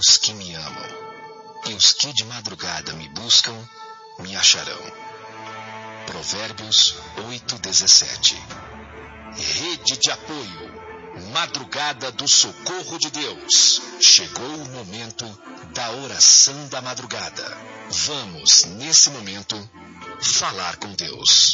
os que me amam, e os que de madrugada me buscam, me acharão. Provérbios 8:17. Rede de apoio, Madrugada do Socorro de Deus. Chegou o momento da oração da madrugada. Vamos, nesse momento, falar com Deus.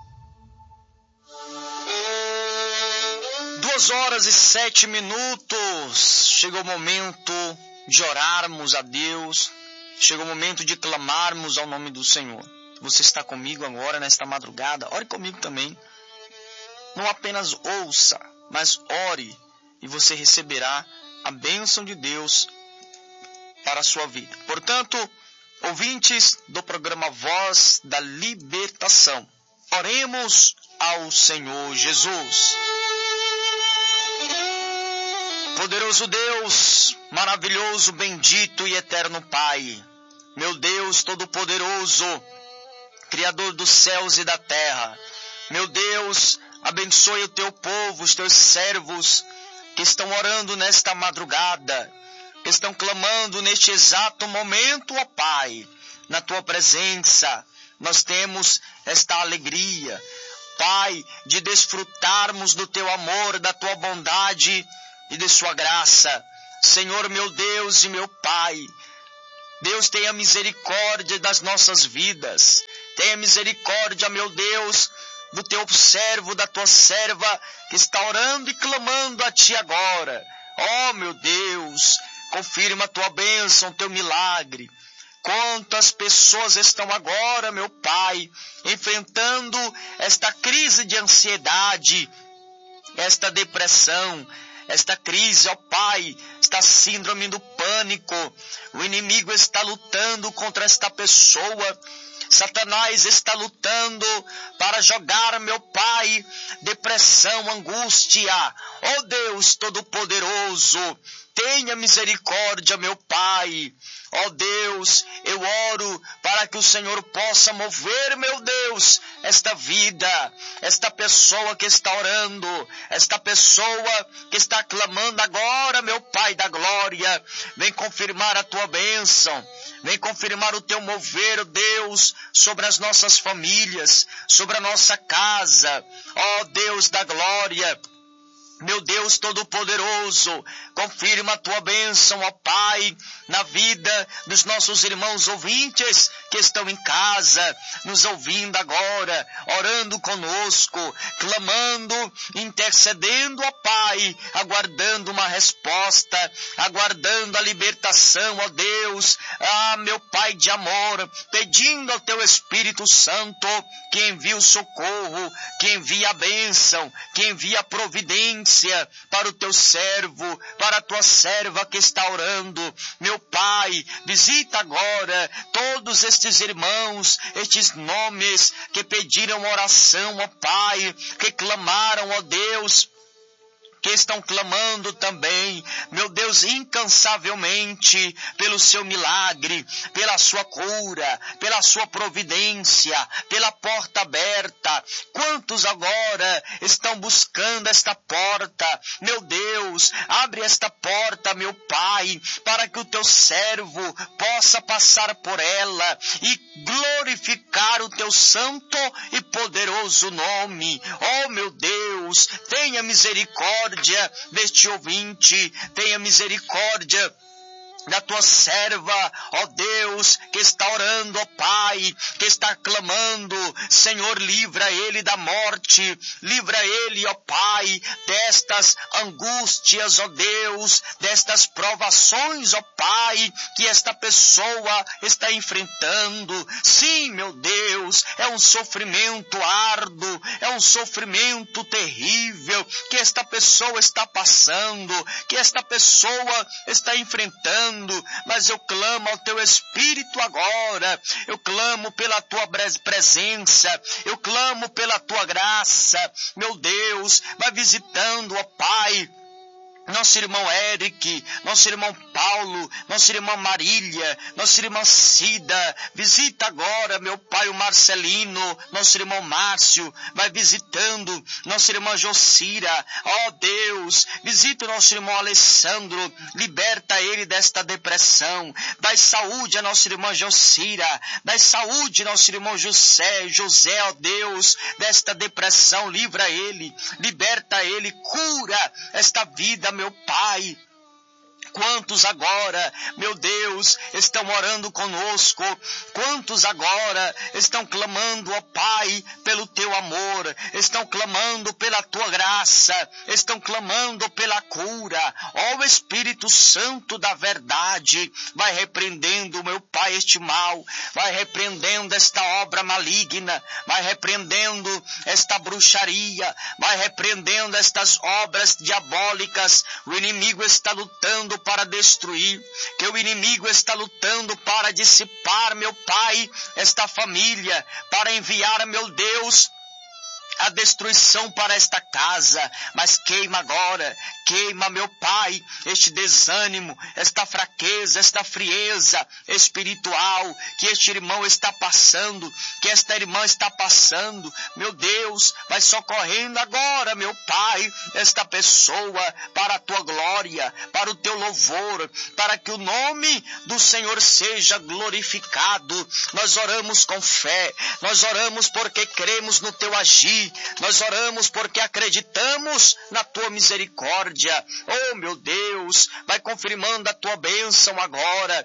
2h07. Chegou o momento de orarmos a Deus. Chegou o momento de clamarmos ao nome do Senhor. Você está comigo agora nesta madrugada? Ore comigo também. Não apenas ouça, mas ore e você receberá a bênção de Deus para a sua vida. Portanto, ouvintes do programa Voz da Libertação, oremos ao Senhor Jesus. Poderoso Deus, maravilhoso, bendito e eterno Pai, meu Deus Todo-Poderoso, Criador dos céus e da terra, meu Deus, abençoe o teu povo, os teus servos que estão orando nesta madrugada, que estão clamando neste exato momento, ó Pai, na tua presença. Nós temos esta alegria, Pai, de desfrutarmos do teu amor, da tua bondade e de sua graça. Senhor, meu Deus e meu Pai, Deus, tenha misericórdia das nossas vidas. Tenha misericórdia, meu Deus, do teu servo, da tua serva, que está orando e clamando a ti agora. Oh, meu Deus, confirma a tua bênção, teu milagre. Quantas pessoas estão agora, meu Pai, enfrentando esta crise de ansiedade, esta depressão, esta crise, ó Pai, esta síndrome do pânico. O inimigo está lutando contra esta pessoa. Satanás está lutando para jogar, meu Pai, depressão, angústia. Ó Deus Todo-Poderoso, tenha misericórdia, meu Pai. Ó Deus, eu oro para que o Senhor possa mover, meu Deus, esta vida, esta pessoa que está orando, esta pessoa que está clamando agora, meu Pai da glória. Vem confirmar a tua bênção, vem confirmar o teu mover, ó Deus, sobre as nossas famílias, sobre a nossa casa. Ó Deus da glória, meu Deus Todo-Poderoso, confirma a tua bênção, ó Pai, na vida dos nossos irmãos ouvintes que estão em casa, nos ouvindo agora, orando conosco, clamando, intercedendo, ó Pai, aguardando uma resposta, aguardando a libertação, ó Deus. Ah, meu Pai de amor, pedindo ao teu Espírito Santo que envie o socorro, que envie a bênção, que envie a providência para o teu servo, para a tua serva que está orando. Meu Pai, visita agora todos estes irmãos, estes nomes que pediram oração, ó Pai, que clamaram, ó Deus, que estão clamando também, meu Deus, incansavelmente pelo seu milagre, pela sua cura, pela sua providência, pela porta aberta. Quantos agora estão buscando esta porta? Meu Deus, abre esta porta, meu Pai, para que o teu servo possa passar por ela e glorificar o teu santo e poderoso nome. Oh, meu Deus, tenha misericórdia deste ouvinte, tenha misericórdia da tua serva, ó Deus, que está orando, ó Pai, que está clamando. Senhor, livra ele da morte, livra ele, ó Pai, destas angústias, ó Deus, destas provações, ó Pai, que esta pessoa está enfrentando. Sim, meu Deus, é um sofrimento árduo, é um sofrimento terrível que esta pessoa está passando, que esta pessoa está enfrentando. Mas eu clamo ao teu Espírito agora, eu clamo pela tua presença, eu clamo pela tua graça. Meu Deus, vai visitando, ó Pai, nosso irmão Eric, nosso irmão Paulo, nossa irmã Marília, nossa irmã Cida. Visita agora, meu Pai, o Marcelino, nosso irmão Márcio. Vai visitando nossa irmã Jocira. Ó Deus, visita o nosso irmão Alessandro. Liberta ele desta depressão. Dai saúde a nossa irmã Jocira. Dai saúde ao nosso irmão José, ó Deus, desta depressão. Livra ele, liberta ele, cura esta vida, meu Pai. Quantos agora, meu Deus, estão orando conosco? Quantos agora estão clamando, ó Pai, pelo Teu amor? Estão clamando pela Tua graça? Estão clamando pela cura? Ó Espírito Santo da verdade, vai repreendendo, meu Pai, este mal. Vai repreendendo esta obra maligna. Vai repreendendo esta bruxaria. Vai repreendendo estas obras diabólicas. O inimigo está lutando para destruir, que o inimigo está lutando para dissipar, meu Pai, esta família, para enviar, meu Deus, a destruição para esta casa. Mas queima agora, queima, meu Pai, este desânimo, esta fraqueza, esta frieza espiritual que este irmão está passando, que esta irmã está passando. Meu Deus, vai socorrendo agora, meu Pai, esta pessoa para a Tua glória, para o Teu louvor, para que o nome do Senhor seja glorificado. Nós oramos com fé, nós oramos porque cremos no Teu agir, nós oramos porque acreditamos na Tua misericórdia. Oh, meu Deus, vai confirmando a Tua bênção agora.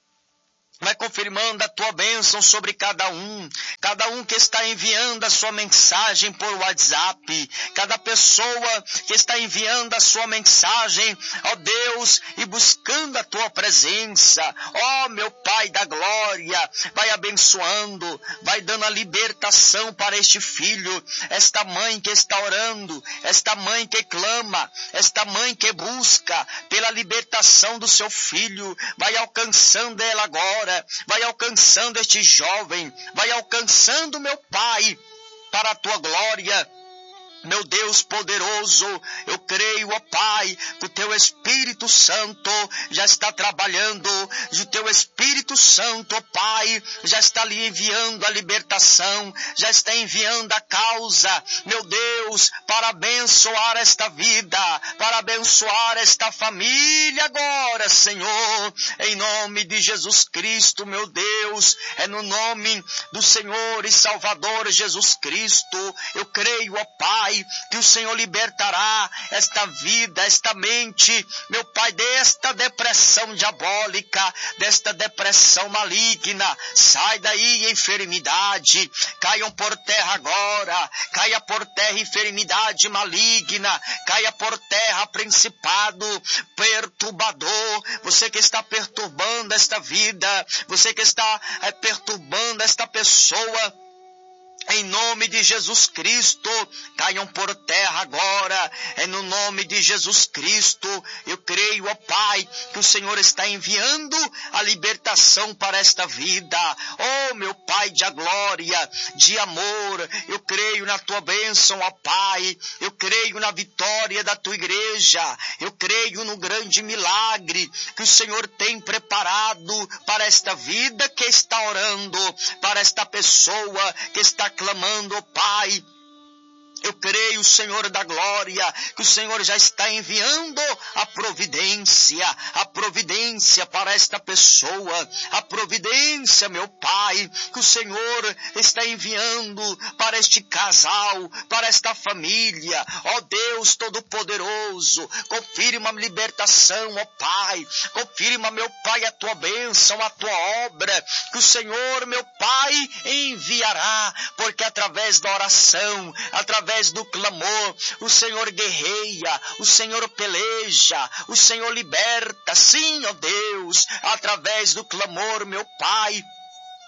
Vai confirmando a Tua bênção sobre cada um que está enviando a sua mensagem por WhatsApp, cada pessoa que está enviando a sua mensagem, ó Deus, e buscando a Tua presença. Ó, meu Pai da glória, vai abençoando, vai dando a libertação para este filho, esta mãe que está orando, esta mãe que clama, esta mãe que busca pela libertação do seu filho. Vai alcançando ela agora, vai alcançando este jovem, vai alcançando, meu Pai, para a Tua glória. Meu Deus poderoso, eu creio, ó Pai, que o Teu Espírito Santo já está trabalhando, e o Teu Espírito Santo, ó Pai, já está lhe enviando a libertação, já está enviando a causa, meu Deus, para abençoar esta vida, para abençoar esta família agora, Senhor, em nome de Jesus Cristo, meu Deus, é no nome do Senhor e Salvador Jesus Cristo, eu creio, ó Pai, que o Senhor libertará esta vida, esta mente, meu Pai, desta depressão diabólica, desta depressão maligna. Sai daí, enfermidade, caiam por terra agora, caia por terra enfermidade maligna, caia por terra principado, perturbador, você que está perturbando esta vida, você que está perturbando esta pessoa, em nome de Jesus Cristo, caiam por terra agora, é no nome de Jesus Cristo. Eu creio, ó Pai, que o Senhor está enviando a libertação para esta vida. Oh, meu Pai de glória, de amor, eu creio na Tua bênção, ó Pai, eu creio na vitória da Tua igreja, eu creio no grande milagre que o Senhor tem preparado para esta vida que está orando, para esta pessoa que está clamando, ó Pai. Eu creio, Senhor da glória, que o Senhor já está enviando a providência para esta pessoa, a providência, meu Pai, que o Senhor está enviando para este casal, para esta família. Ó Deus Todo-Poderoso, confirma a libertação, ó Pai, confirma, meu Pai, a Tua bênção, a Tua obra, que o Senhor, meu Pai, enviará, porque através da oração, através do clamor, o Senhor guerreia, o Senhor peleja, o Senhor liberta, sim, ó Deus, através do clamor, meu Pai.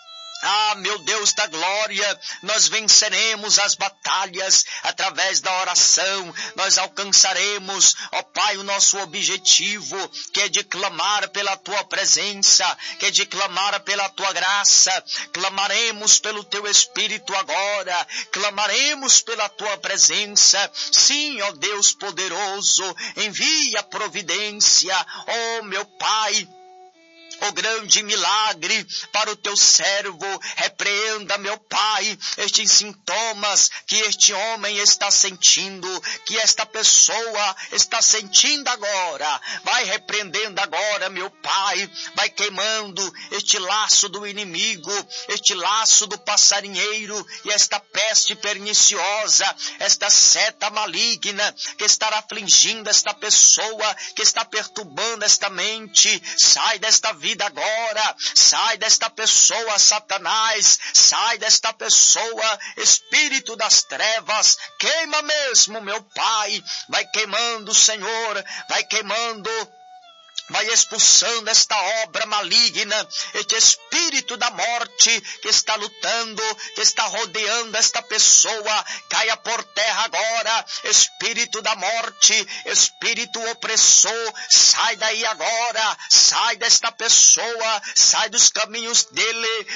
Ah, meu Deus da glória, nós venceremos as batalhas através da oração, nós alcançaremos, ó Pai, o nosso objetivo, que é de clamar pela Tua presença, que é de clamar pela Tua graça, clamaremos pelo Teu Espírito agora, clamaremos pela Tua presença, sim, ó Deus poderoso, envia a providência, ó meu Pai, o grande milagre para o teu servo. Repreenda, meu Pai, estes sintomas que este homem está sentindo, que esta pessoa está sentindo agora. Vai repreendendo agora, meu Pai, vai queimando este laço do inimigo, este laço do passarinheiro e esta peste perniciosa, esta seta maligna que está afligindo esta pessoa, que está perturbando esta mente. Sai desta vida agora, sai desta pessoa, Satanás, sai desta pessoa, espírito das trevas, queima mesmo, meu Pai, vai queimando, Senhor, vai queimando, vai expulsando esta obra maligna, este espírito da morte que está lutando, que está rodeando esta pessoa, caia por terra agora, espírito da morte, espírito opressor, sai daí agora, sai desta pessoa, sai dos caminhos dele,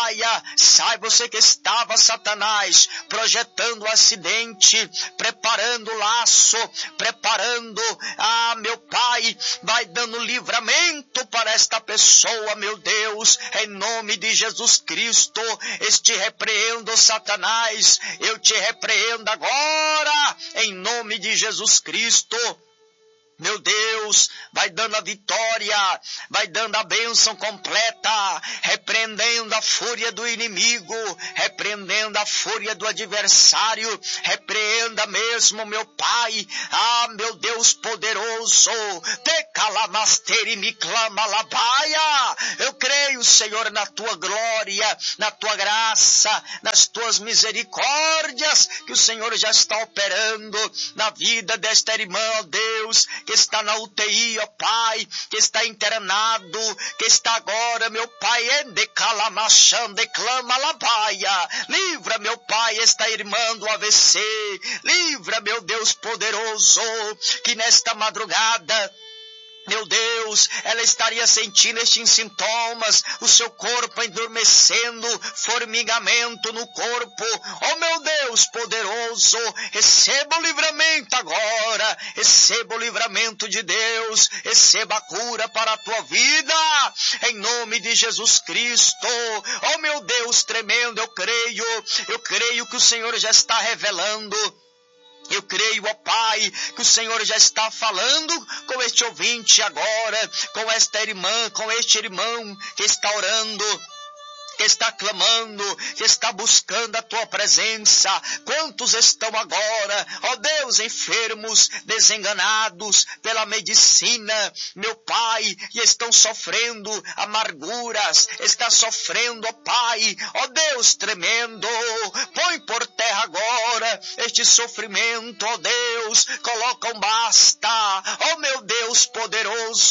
sai você que estava, Satanás, projetando o acidente, preparando o laço, preparando, meu Pai, vai dando livramento para esta pessoa, meu Deus, em nome de Jesus Cristo. Este repreendo, Satanás, eu te repreendo agora, em nome de Jesus Cristo. Meu Deus, vai dando a vitória, vai dando a bênção completa, repreendendo a fúria do inimigo, repreendendo a fúria do adversário, repreenda mesmo, meu Pai, meu Deus poderoso, te calamasteri me clama labaia. Eu creio, Senhor, na tua glória, na tua graça, nas tuas misericórdias, que o Senhor já está operando na vida desta irmã, ó Deus, que está na UTI, ó Pai, que está internado, que está agora, meu Pai, declama labaia. Livra, meu Pai, esta irmã do AVC, livra, meu Deus poderoso, que nesta madrugada, meu Deus, ela estaria sentindo estes sintomas, o seu corpo endurmecendo, formigamento no corpo. Oh, meu Deus poderoso, receba o livramento agora, receba o livramento de Deus, receba a cura para a tua vida, em nome de Jesus Cristo. Oh, meu Deus tremendo, eu creio que o Senhor já está revelando. Eu creio, ó Pai, que o Senhor já está falando com este ouvinte agora, com esta irmã, com este irmão que está orando, que está clamando, que está buscando a tua presença. Quantos estão agora, ó Deus, enfermos, desenganados pela medicina, meu Pai, e estão sofrendo amarguras, está sofrendo, ó Pai, ó Deus tremendo. Põe por terra agora este sofrimento, ó Deus, coloca um basta, ó meu Deus poderoso.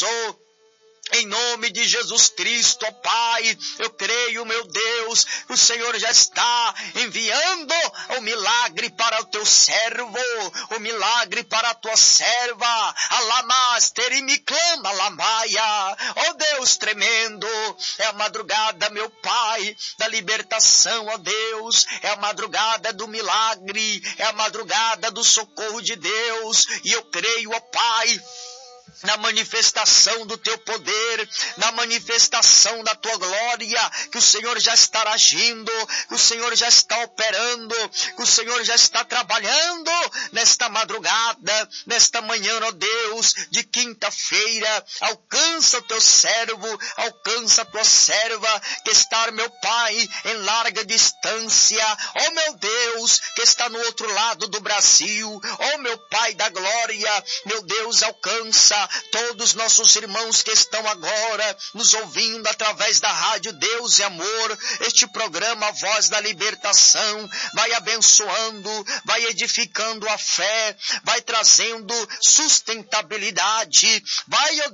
Em nome de Jesus Cristo, ó Pai, eu creio, meu Deus, que o Senhor já está enviando o milagre para o teu servo, o milagre para a tua serva. Alamaster e me clama, lamaia. Ó Deus tremendo, é a madrugada, meu Pai, da libertação, ó Deus, é a madrugada do milagre, é a madrugada do socorro de Deus, e eu creio, ó Pai, na manifestação do teu poder, na manifestação da tua glória, que o Senhor já está agindo, que o Senhor já está operando, que o Senhor já está trabalhando nesta madrugada, nesta manhã, ó Deus, de quinta-feira. Alcança o teu servo, alcança a tua serva, que está, meu Pai, em larga distância, ó meu Deus, que está no outro lado do Brasil, ó meu Pai da glória, meu Deus, alcança todos nossos irmãos que estão agora nos ouvindo através da rádio Deus e Amor, este programa Voz da Libertação, vai abençoando, vai edificando a fé, vai trazendo sustentabilidade, vai, ó Deus,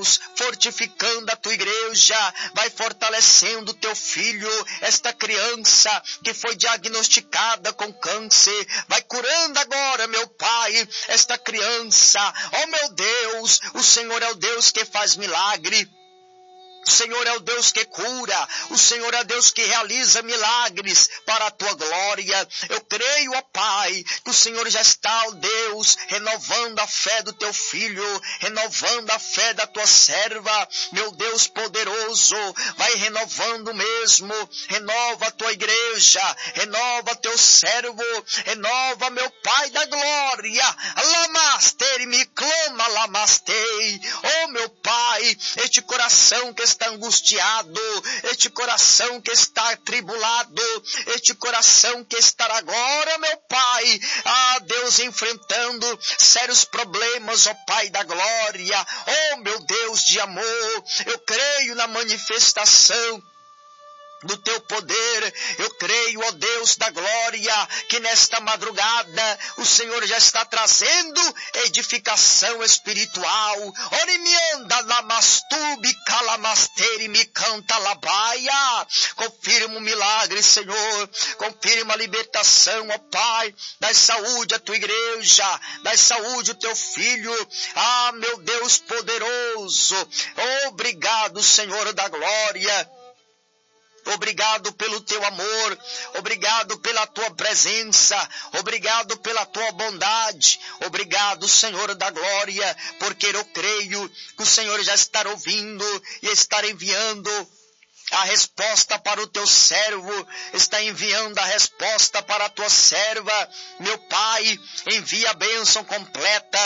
Deus, fortificando a tua igreja, vai fortalecendo o teu filho, esta criança que foi diagnosticada com câncer, vai curando agora, meu Pai, esta criança. Oh meu Deus, o Senhor é o Deus que faz milagre. O Senhor é o Deus que cura, o Senhor é o Deus que realiza milagres para a tua glória. Eu creio, ó Pai, que o Senhor já está, ó Deus, renovando a fé do teu filho, renovando a fé da tua serva. Meu Deus poderoso, vai renovando mesmo, renova a tua igreja, renova teu servo, renova, meu Pai da glória. Lamastei, me clama, lamastei. Oh meu Pai, este coração que está angustiado, este coração que está atribulado, este coração que está agora, meu Pai, Deus, enfrentando sérios problemas, ó Pai da glória, oh meu Deus de amor, eu creio na manifestação do teu poder. Eu creio, ó Deus da glória, que nesta madrugada o Senhor já está trazendo edificação espiritual. Orimianda lamastubi calamasteri me canta labaia. Confirma o milagre, Senhor. Confirma a libertação, ó Pai. Dai saúde à tua igreja. Dai saúde ao teu filho. Meu Deus poderoso. Obrigado, Senhor da glória. Obrigado pelo teu amor, obrigado pela tua presença, obrigado pela tua bondade, obrigado, Senhor da glória, porque eu creio que o Senhor já está ouvindo e está enviando a resposta para o teu servo, está enviando a resposta para a tua serva. Meu Pai, envia a bênção completa